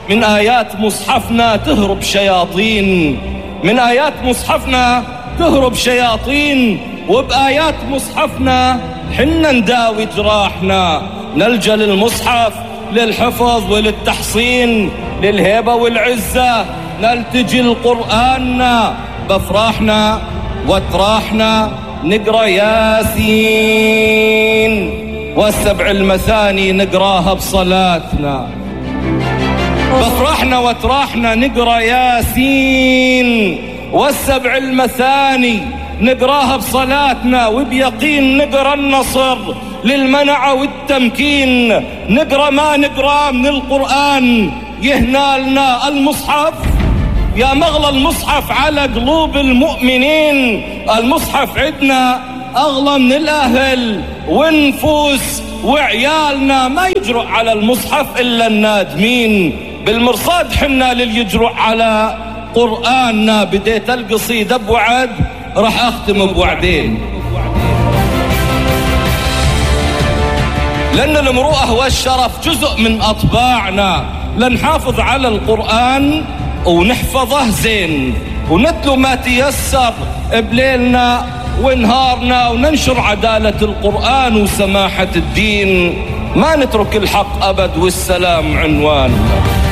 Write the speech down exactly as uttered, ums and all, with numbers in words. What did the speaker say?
من آيات مصحفنا تهرب شياطين، من آيات مصحفنا تهرب شياطين، وبآيات مصحفنا حنا نداوي جراحنا. نلجأ للمصحف للحفظ وللتحصين، للهيبة والعزة نلتجي لقرآننا. بأفراحنا واتراحنا نقرأ ياسين، والسبع المثاني نقراها بصلاتنا. بأفراحنا واتراحنا نقرأ ياسين، والسبع المثاني نقراها بصلاتنا. وبيقين نقرأ النصر للمنع والتمكين. نقرأ ما نقرأ من القرآن يهنالنا المصحف، يا مغلى المصحف على قلوب المؤمنين. المصحف عدنا أغلى من الأهل والنفوس وعيالنا. ما يجرؤ على المصحف إلا النادمين. بالمرصاد حنا لليجرؤ على قرآننا. بديت القصيدة بوعد راح أختم بوعدين، لأن المروءة والشرف جزء من أطباعنا. لنحافظ على القرآن ونحفظه زين، ونتلو ما تيسر بليلنا ونهارنا، وننشر عدالة القرآن وسماحة الدين. ما نترك الحق أبد والسلام عنواننا.